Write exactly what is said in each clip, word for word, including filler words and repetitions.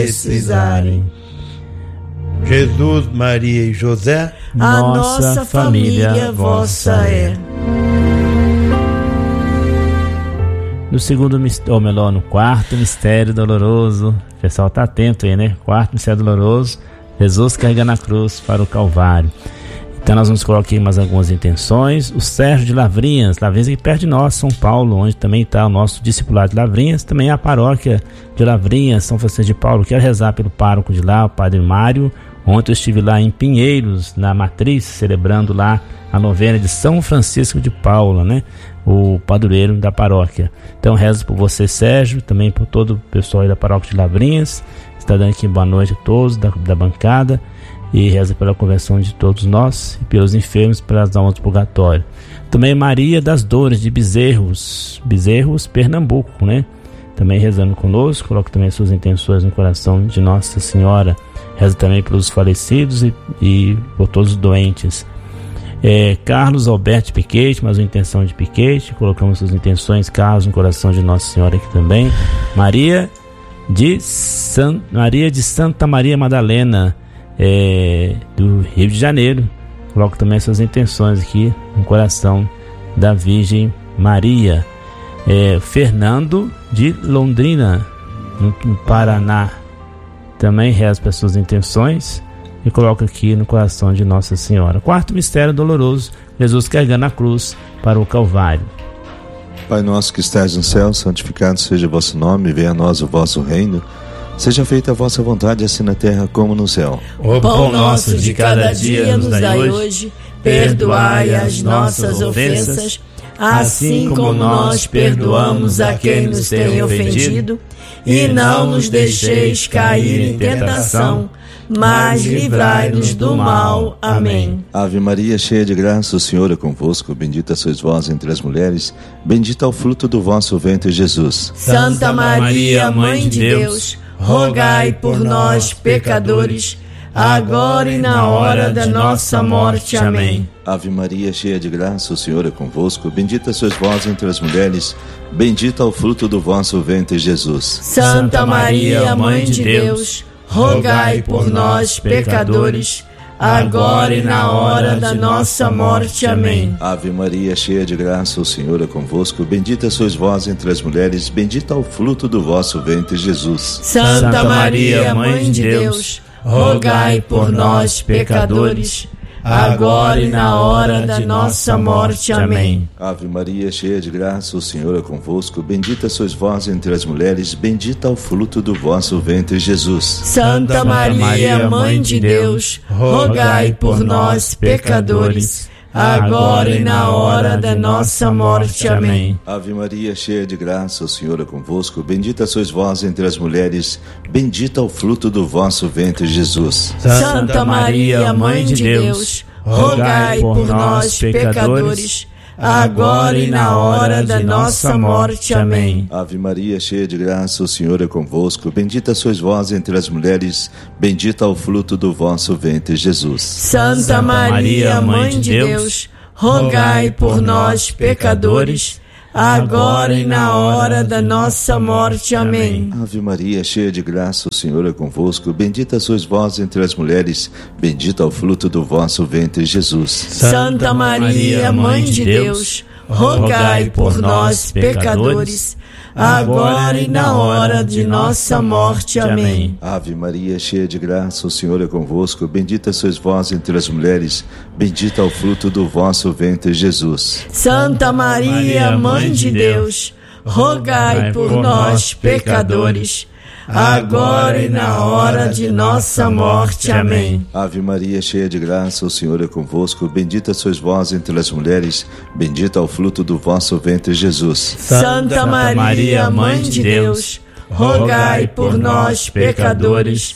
precisarem. Jesus, Maria e José, a nossa família vossa é. No segundo mistério, ou melhor, no quarto mistério doloroso, o pessoal tá atento aí, né? Quarto mistério doloroso, Jesus carregando a cruz para o Calvário. Então nós vamos colocar aqui mais algumas intenções. O Sérgio de Lavrinhas, Lavrinhas aqui perto de nós, São Paulo, onde também está o nosso discipulado de Lavrinhas, também a paróquia de Lavrinhas, São Francisco de Paulo. Quero rezar pelo pároco de lá, o Padre Mário. Ontem eu estive lá em Pinheiros, na Matriz, celebrando lá a novena de São Francisco de Paula, né? O padroeiro da paróquia. Então rezo por você, Sérgio, também por todo o pessoal aí da paróquia de Lavrinhas. Está dando aqui boa noite a todos da, da bancada. E reza pela conversão de todos nós e pelos enfermos, pelas almas do purgatório. Também Maria das Dores de Bezerros, Bezerros, Pernambuco, né? Também rezando conosco, coloca também suas intenções no coração de Nossa Senhora. Reza também pelos falecidos e, e por todos os doentes. É, Carlos Alberto Piquete, mais uma intenção de Piquete, colocamos suas intenções, Carlos, no coração de Nossa Senhora aqui também. Maria de, San, Maria de Santa Maria Madalena, é, do Rio de Janeiro, coloco também suas intenções aqui no coração da Virgem Maria. É, Fernando de Londrina, no, no Paraná, também reza para suas intenções e coloca aqui no coração de Nossa Senhora. Quarto mistério doloroso, Jesus carregando a cruz para o Calvário. Pai nosso que estais no céu, santificado seja o vosso nome, venha a nós o vosso reino, seja feita a vossa vontade, assim na terra como no céu. O pão nosso de cada dia nos dai hoje, perdoai as nossas ofensas, assim como nós perdoamos a quem nos tem ofendido, e não nos deixeis cair em tentação, mas livrai-nos do mal. Amém. Ave Maria, cheia de graça, o Senhor é convosco. Bendita sois vós entre as mulheres, bendito é o fruto do vosso ventre, Jesus. Santa Maria, Mãe de Deus, rogai por nós, pecadores, agora e na hora da nossa morte. Amém. Ave Maria, cheia de graça, o Senhor é convosco. Bendita sois vós entre as mulheres, bendito é o fruto do vosso ventre, Jesus. Santa Maria, Mãe de Deus, rogai por nós, pecadores, agora e na hora da nossa morte. Amém. Ave Maria, cheia de graça, o Senhor é convosco. Bendita sois vós entre as mulheres, bendito é o fruto do vosso ventre, Jesus. Santa Maria, Mãe de Deus, rogai por nós, pecadores, agora e na hora da nossa morte. Amém. Ave Maria, cheia de graça, o Senhor é convosco. Bendita sois vós entre as mulheres, bendito é o fruto do vosso ventre, Jesus. Santa Maria, Mãe de Deus, rogai por nós, pecadores, agora e na hora da nossa morte. Amém. Ave Maria, cheia de graça, o Senhor é convosco. Bendita sois vós entre as mulheres, bendito é o fruto do vosso ventre, Jesus. Santa Maria, Mãe de Deus, rogai por nós, pecadores, agora e na hora da nossa morte. Amém. Ave Maria, cheia de graça, o Senhor é convosco. Bendita sois vós entre as mulheres, bendito é o fruto do vosso ventre, Jesus. Santa Maria, Mãe de Deus, rogai por nós, pecadores, agora e na hora da nossa morte. Amém. Ave Maria, cheia de graça, o Senhor é convosco. Bendita sois vós entre as mulheres, bendito é o fruto do vosso ventre, Jesus. Santa Maria, Mãe de Deus, rogai por nós, pecadores, agora e na hora de nossa morte. Amém. Ave Maria, cheia de graça, o Senhor é convosco. Bendita sois vós entre as mulheres, bendito é o fruto do vosso ventre, Jesus. Santa Maria, Mãe de Deus, rogai por nós, pecadores, agora e na hora de nossa morte. Amém. Ave Maria, cheia de graça, o Senhor é convosco. Bendita sois vós entre as mulheres, bendito é o fruto do vosso ventre, Jesus. Santa Maria, Mãe de Deus, rogai por nós, pecadores,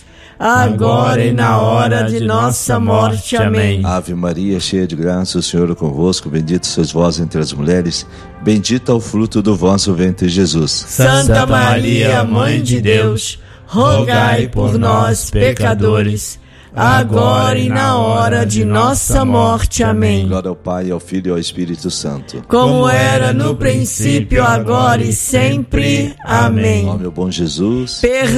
agora e na hora de nossa morte. Amém. Ave Maria, cheia de graça, o Senhor é convosco. Bendita sois vós entre as mulheres, bendito é o fruto do vosso ventre, Jesus. Santa Maria, Mãe de Deus, rogai por nós, pecadores, agora e na hora de nossa morte. Amém. Glória ao Pai, ao Filho e ao Espírito Santo, como era no princípio, agora e sempre. Amém. Ó meu bom Jesus,